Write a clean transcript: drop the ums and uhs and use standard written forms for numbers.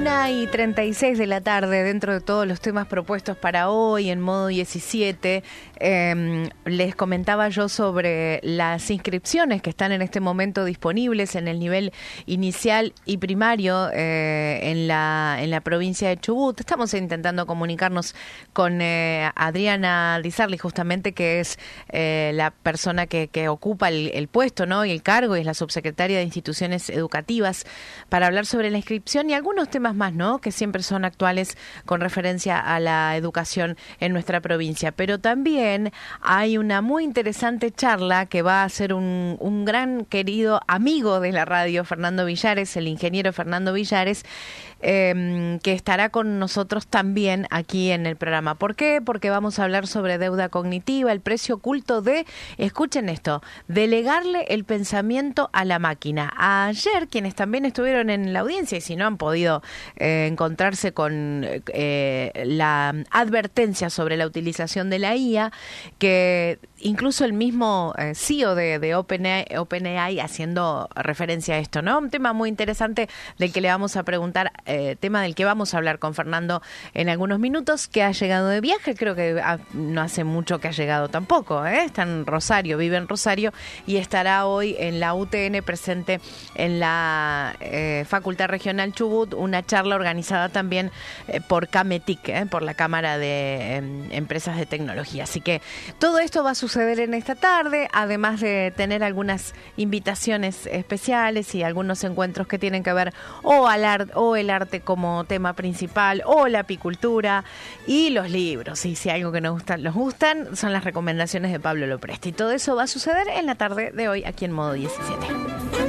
1:36 de la tarde, dentro de todos los temas propuestos para hoy en modo 17, les comentaba yo sobre las inscripciones que están en este momento disponibles en el nivel inicial y primario en la provincia de Chubut. Estamos intentando comunicarnos con Adriana Di Sarli, justamente, que es la persona que ocupa el puesto, ¿no?, y el cargo, y es la subsecretaria de Instituciones Educativas, para hablar sobre la inscripción y algunos temas más, ¿no?, que siempre son actuales con referencia a la educación en nuestra provincia. Pero también hay una muy interesante charla que va a hacer un gran querido amigo de la radio, Fernando Villares, el ingeniero Fernando Villares, que estará con nosotros también aquí en el programa. ¿Por qué? Porque vamos a hablar sobre deuda cognitiva, el precio oculto de, escuchen esto, delegarle el pensamiento a la máquina. Ayer, quienes también estuvieron en la audiencia, y si no han podido encontrarse con la advertencia sobre la utilización de la IA, que incluso el mismo CEO de OpenAI haciendo referencia a esto, ¿no? Un tema muy interesante del que le vamos a preguntar, tema del que vamos a hablar con Fernando en algunos minutos, que ha llegado de viaje, creo que no hace mucho que ha llegado tampoco, está en Rosario, vive en Rosario, y estará hoy en la UTN presente en la Facultad Regional Chubut, una charla organizada también por CAMETIC, por la Cámara de Empresas de Tecnología. Así que todo esto va a suceder en esta tarde, además de tener algunas invitaciones especiales y algunos encuentros que tienen que ver o el arte como tema principal, o la apicultura y los libros. Y si algo que nos gustan son las recomendaciones de Pablo Lopresti. Todo eso va a suceder en la tarde de hoy aquí en Modo 17.